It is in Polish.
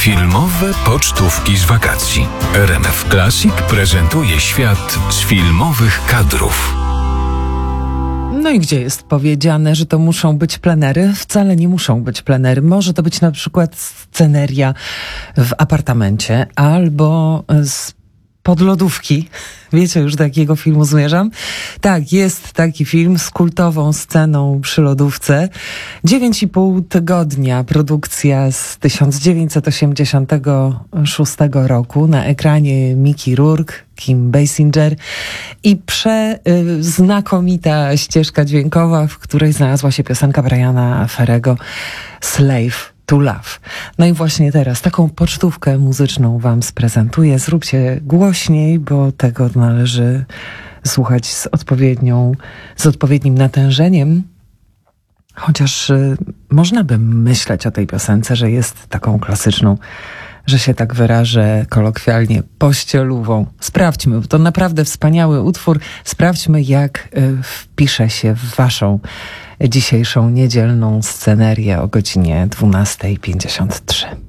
Filmowe pocztówki z wakacji. RMF Classic prezentuje świat z filmowych kadrów. No i gdzie jest powiedziane, że to muszą być plenery? Wcale nie muszą być plenery. Może to być na przykład sceneria w apartamencie albo pod lodówki. Wiecie, już do jakiego filmu zmierzam? Tak, jest taki film z kultową sceną przy lodówce. 9,5 tygodnia, produkcja z 1986 roku. Na ekranie Mickey Rourke, Kim Basinger i znakomita ścieżka dźwiękowa, w której znalazła się piosenka Briana Ferrego Slave to Love. No i właśnie teraz taką pocztówkę muzyczną wam sprezentuję. Zróbcie głośniej, bo tego należy słuchać z odpowiednim natężeniem. Chociaż można by myśleć o tej piosence, że jest taką klasyczną, że się tak wyrażę kolokwialnie, pościelową. Sprawdźmy, bo to naprawdę wspaniały utwór. Sprawdźmy, jak wpisze się w waszą dzisiejszą niedzielną scenerię o godzinie 12:53.